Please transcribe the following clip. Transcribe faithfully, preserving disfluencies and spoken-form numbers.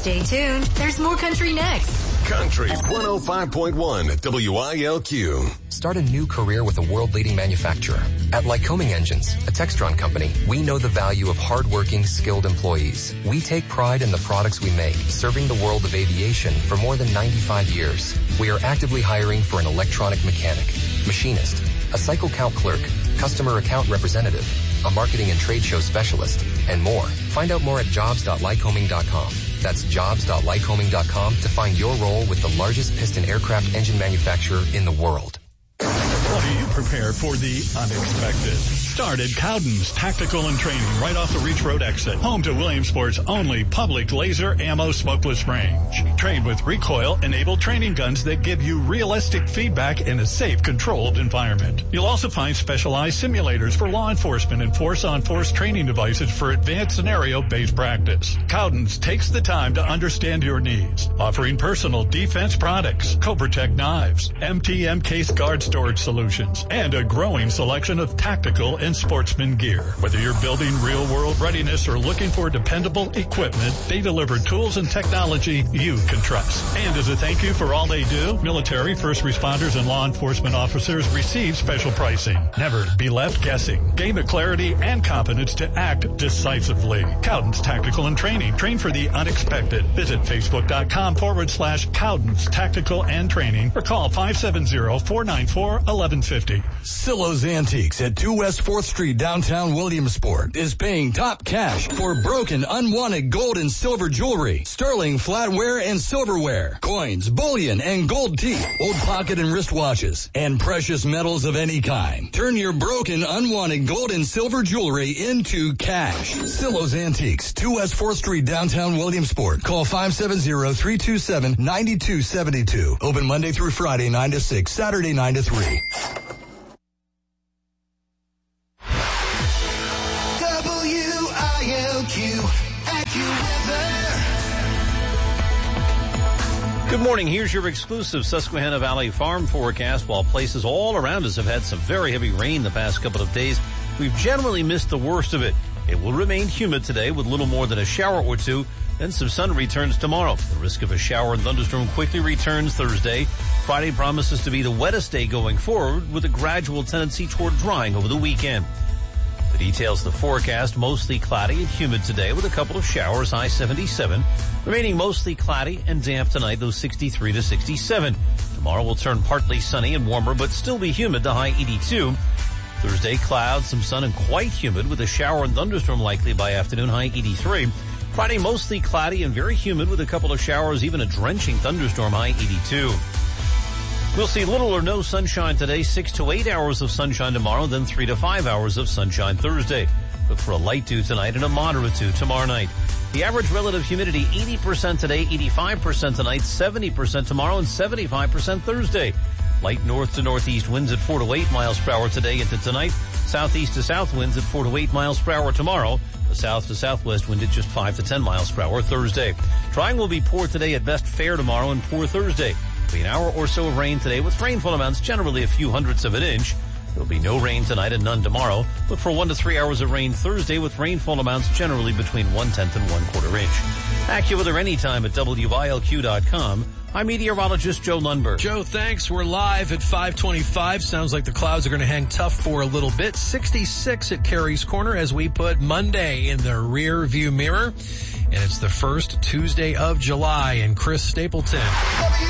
Stay tuned. There's more country next. Country one oh five point one W I L Q. Start a new career with a world-leading manufacturer. At Lycoming Engines, a Textron company, we know the value of hardworking, skilled employees. We take pride in the products we make, serving the world of aviation for more than ninety-five years. We are actively hiring for an electronic mechanic, machinist, a cycle count clerk, customer account representative, a marketing and trade show specialist, and more. Find out more at jobs dot lycoming dot com. That's jobs dot lycoming dot com to find your role with the largest piston aircraft engine manufacturer in the world. How do you prepare for the unexpected? Start at Cowden's Tactical and Training right off the Reach Road exit. Home to Williamsport's only public laser ammo smokeless range. Train with recoil-enabled training guns that give you realistic feedback in a safe, controlled environment. You'll also find specialized simulators for law enforcement and force-on-force training devices for advanced scenario-based practice. Cowden's takes the time to understand your needs, offering personal defense products, Cobra-Tech knives, M T M case guard storage solutions, and a growing selection of tactical and sportsman gear. Whether you're building real-world readiness or looking for dependable equipment, they deliver tools and technology you can trust. And as a thank you for all they do, military, first responders, and law enforcement officers receive special pricing. Never be left guessing. Gain the clarity and confidence to act decisively. Cowden's Tactical and Training. Train for the unexpected. Visit facebook.com forward slash Cowden's Tactical and Training or call five seven zero, four nine four, eleven fifty. Silo's Antiques at two West fourth Street, downtown Williamsport, is paying top cash for broken, unwanted gold and silver jewelry, sterling flatware and silverware, coins, bullion, and gold teeth, old pocket and wristwatches, and precious metals of any kind. Turn your broken, unwanted gold and silver jewelry into cash. Silo's Antiques, two West fourth Street, downtown Williamsport. Call five seven zero, three two seven, nine two seven two. Open Monday through Friday, nine to six, Saturday, nine to three. Good morning. Here's your exclusive Susquehanna Valley farm forecast. While places all around us have had some very heavy rain the past couple of days, we've generally missed the worst of it. It will remain humid today with little more than a shower or two. Then some sun returns tomorrow. The risk of a shower and thunderstorm quickly returns Thursday. Friday promises to be the wettest day going forward with a gradual tendency toward drying over the weekend. The details of the forecast: mostly cloudy and humid today with a couple of showers, high seventy-seven. Remaining mostly cloudy and damp tonight, though sixty-three to sixty-seven. Tomorrow will turn partly sunny and warmer, but still be humid, the high eighty-two. Thursday, clouds, some sun, and quite humid with a shower and thunderstorm likely by afternoon, high eighty-three. Friday, mostly cloudy and very humid with a couple of showers, even a drenching thunderstorm, high eighty-two. We'll see little or no sunshine today, six to eight hours of sunshine tomorrow, then three to five hours of sunshine Thursday. Look for a light dew tonight and a moderate dew tomorrow night. The average relative humidity, eighty percent today, eighty-five percent tonight, seventy percent tomorrow, and seventy-five percent Thursday. Light north to northeast winds at four to eight miles per hour today into tonight. Southeast to south winds at four to eight miles per hour tomorrow. The south to southwest wind at just five to ten miles per hour Thursday. Trying will be poor today, at best fair tomorrow, and poor Thursday. Be an hour or so of rain today with rainfall amounts generally a few hundredths of an inch. There will be no rain tonight and none tomorrow. Look for one to three hours of rain Thursday with rainfall amounts generally between one-tenth and one-quarter inch. AccuWeather anytime at W I L Q dot com. I'm meteorologist Joe Lundberg. Joe, thanks. We're live at five twenty-five. Sounds like the clouds are going to hang tough for a little bit. sixty-six at Carey's Corner as we put Monday in the rear view mirror. And it's the first Tuesday of July. And Chris Stapleton.